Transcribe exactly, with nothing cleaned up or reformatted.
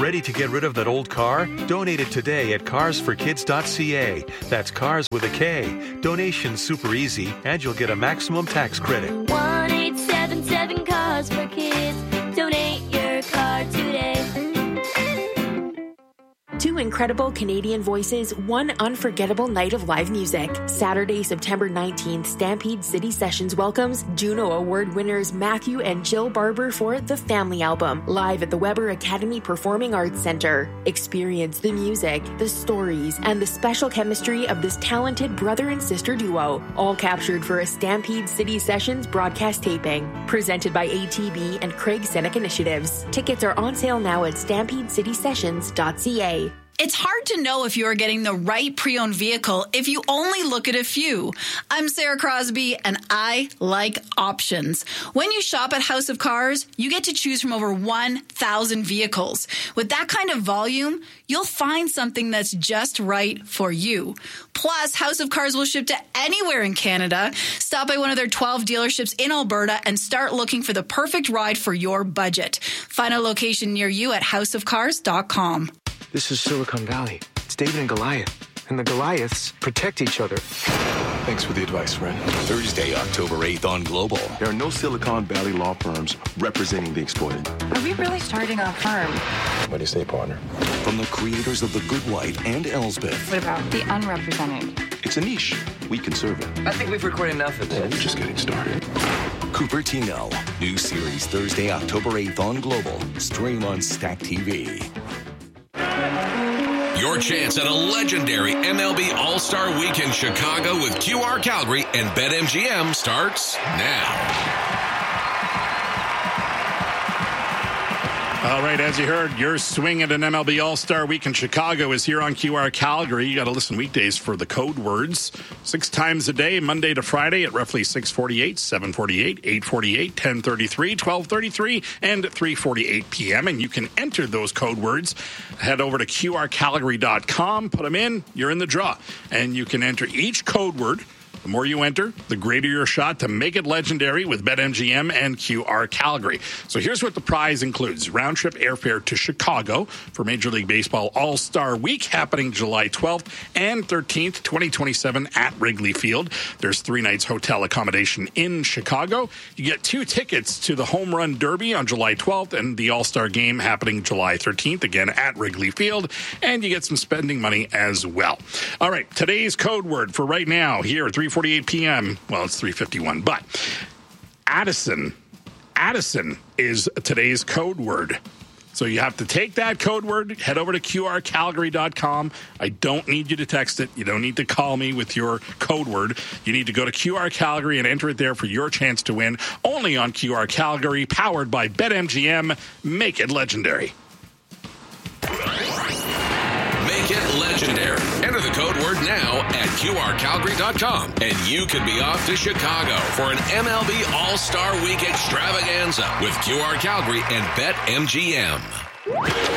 Ready to get rid of that old car? Donate it today at cars for kids dot c a. That's cars with a K. Donation's super easy, and you'll get a maximum tax credit. one eight seven seven Cars for Kids. Donate your car today. Two incredible Canadian voices, one unforgettable night of live music. Saturday, September nineteenth, Stampede City Sessions welcomes Juno Award winners Matthew and Jill Barber for The Family Album, live at the Weber Academy Performing Arts Centre. Experience the music, the stories, and the special chemistry of this talented brother and sister duo, all captured for a Stampede City Sessions broadcast taping. Presented by A T B and Craig Seneca Initiatives. Tickets are on sale now at stampede city sessions dot c a. It's hard to know if you're getting the right pre-owned vehicle if you only look at a few. I'm Sarah Crosby, and I like options. When you shop at House of Cars, you get to choose from over one thousand vehicles. With that kind of volume, you'll find something that's just right for you. Plus, House of Cars will ship to anywhere in Canada. Stop by one of their twelve dealerships in Alberta and start looking for the perfect ride for your budget. Find a location near you at house of cars dot com. This is Silicon Valley. It's David and Goliath. And the Goliaths protect each other. Thanks for the advice, friend. Thursday, October eighth on Global. There are no Silicon Valley law firms representing the exploited. Are we really starting a firm? What do you say, partner? From the creators of The Good Wife and Elsbeth. What about the unrepresented? It's a niche. We can serve it. I think we've recorded enough of Yeah, this. we're just getting started. Cupertino. New series Thursday, October eighth on Global. Stream on Stack T V. Your chance at a legendary M L B All-Star Weekend Chicago with Q R Calgary and BetMGM starts now. All right, as you heard, your swing at an M L B All-Star Week in Chicago is here on Q R Calgary. You got to listen weekdays for the code words. Six times a day, Monday to Friday at roughly six forty-eight, seven forty-eight, eight forty-eight, ten thirty-three, twelve thirty-three, and three forty-eight p.m. And you can enter those code words. Head over to Q R Calgary dot com, put them in, you're in the draw. And you can enter each code word. The more you enter, the greater your shot to make it legendary with BetMGM and Q R Calgary. So here's what the prize includes. Round-trip airfare to Chicago for Major League Baseball All-Star Week happening July twelfth and thirteenth, twenty twenty-seven at Wrigley Field. There's three nights hotel accommodation in Chicago. You get two tickets to the Home Run Derby on July twelfth and the All-Star Game happening July thirteenth, again at Wrigley Field. And you get some spending money as well. All right, today's code word for right now here at three forty-eight p.m. Well, it's three fifty-one, but Addison. Addison is today's code word. So you have to take that code word, head over to Q R Calgary dot com. I don't need you to text it. You don't need to call me with your code word. You need to go to Q R Calgary and enter it there for your chance to win. Only on Q R Calgary, powered by BetMGM. Make it legendary. Make it legendary. Enter the code word now at Q R Calgary dot com, and you could be off to Chicago for an M L B All-Star Week extravaganza with Q R Calgary and BetMGM.